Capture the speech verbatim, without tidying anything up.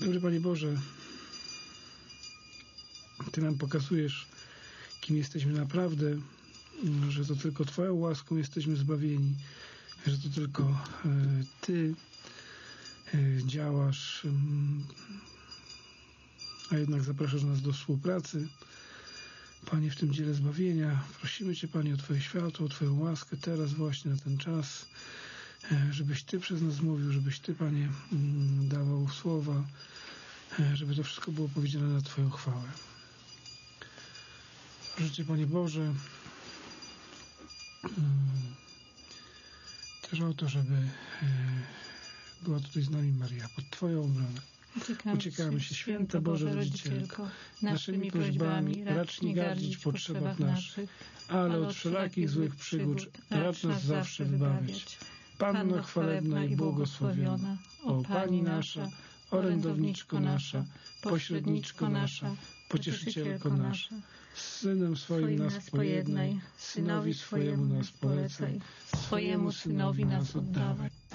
Dobry Panie Boże, Ty nam pokazujesz, kim jesteśmy naprawdę, że to tylko Twoją łaską jesteśmy zbawieni, że to tylko Ty działasz, a jednak zapraszasz nas do współpracy, Panie, w tym dziele zbawienia. Prosimy Cię, Panie, o Twoje światło, o Twoją łaskę teraz właśnie na ten czas, żebyś Ty przez nas mówił, żebyś Ty, Panie, dawał słowa, żeby to wszystko było powiedziane na Twoją chwałę. Proszę Cię, Panie Boże, też o to, żeby była tutaj z nami Maria, pod Twoją obronę. Uciekamy, Uciekamy się, święta Boże Rodzicielko, naszymi prośbami racz nie gardzić w potrzebach naszych, ale od wszelakich złych przygód racz nas zawsze wybawiać. Panno chwalebna i błogosławiona, o Pani nasza, orędowniczko nasza, pośredniczko nasza, pocieszycielko nasza, z Synem swoim nas pojednaj, Synowi swojemu nas polecaj, swojemu Synowi nas oddawaj.